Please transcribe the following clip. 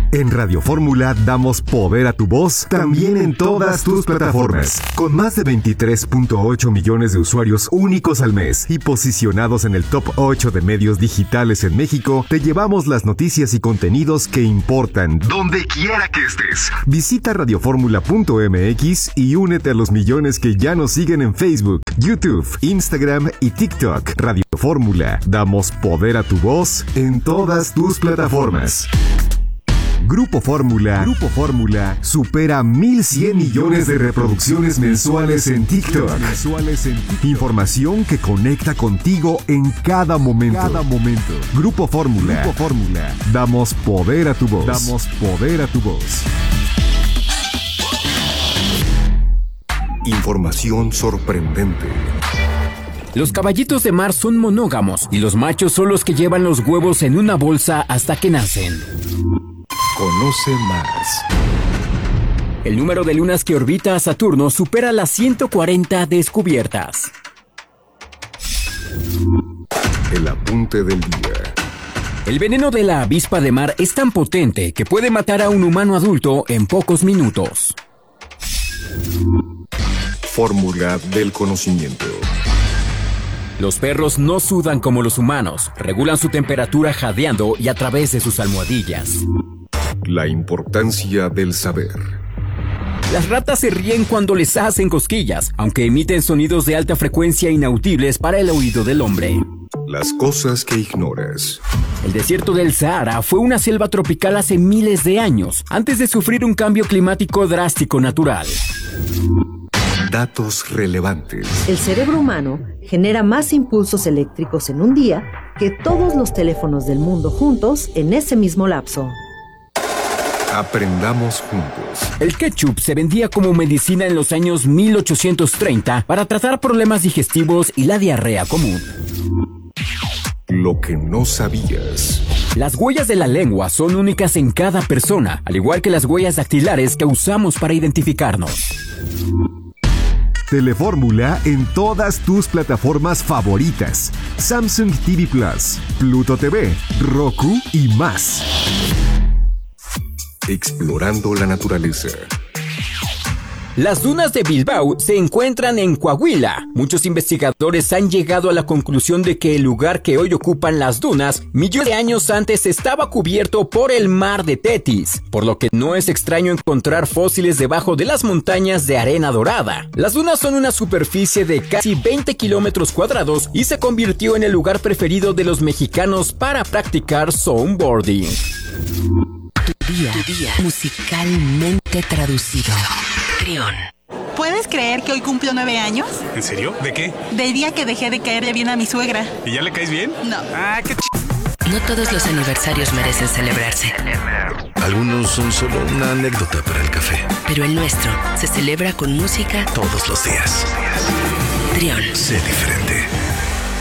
En Radio Fórmula damos poder a tu voz también en todas tus plataformas. Con más de 23.8 millones de usuarios únicos al mes y posicionados en el top 8 de medios digitales en México, te llevamos las noticias y contenidos que importan donde quiera que estés. Visita radioformula.mx y únete a los millones que ya nos siguen en Facebook, YouTube, Instagram y TikTok. Radio Fórmula, damos poder a tu voz en todas tus plataformas. Grupo Fórmula supera 1,100 millones de reproducciones mensuales en TikTok. Información que conecta contigo en cada momento. Grupo Fórmula, damos poder a tu voz. Información sorprendente. Los caballitos de mar son monógamos y los machos son los que llevan los huevos en una bolsa hasta que nacen. Conoce más. El número de lunas que orbita a Saturno supera las 140 descubiertas. El apunte del día. El veneno de la avispa de mar es tan potente que puede matar a un humano adulto en pocos minutos. Fórmula del conocimiento. Los perros no sudan como los humanos, regulan su temperatura jadeando y a través de sus almohadillas. La importancia del saber. Las ratas se ríen cuando les hacen cosquillas, aunque emiten sonidos de alta frecuencia inaudibles para el oído del hombre. Las cosas que ignoras. El desierto del Sahara fue una selva tropical hace miles de años, antes de sufrir un cambio climático drástico natural. Datos relevantes. El cerebro humano genera más impulsos eléctricos en un día que todos los teléfonos del mundo juntos en ese mismo lapso. Aprendamos juntos. El ketchup se vendía como medicina en los años 1830 para tratar problemas digestivos y la diarrea común. Lo que no sabías. Las huellas de la lengua son únicas en cada persona, al igual que las huellas dactilares que usamos para identificarnos. Telefórmula en todas tus plataformas favoritas. Samsung TV Plus, Pluto TV, Roku y más. Explorando la naturaleza. Las dunas de Bilbao se encuentran en Coahuila. Muchos investigadores han llegado a la conclusión de que el lugar que hoy ocupan las dunas, millones de años antes estaba cubierto por el mar de Tetis, por lo que no es extraño encontrar fósiles debajo de las montañas de arena dorada. Las dunas son una superficie de casi 20 kilómetros cuadrados y se convirtió en el lugar preferido de los mexicanos para practicar snowboarding. Tu día musicalmente traducido. Trión. ¿Puedes creer que hoy cumplo 9 años? ¿En serio? ¿De qué? Del día que dejé de caerle bien a mi suegra. ¿Y ya le caes bien? No. Ah, qué No todos los aniversarios merecen celebrarse. Algunos son solo una anécdota para el café. Pero el nuestro se celebra con música todos los días. Trión. Sé diferente.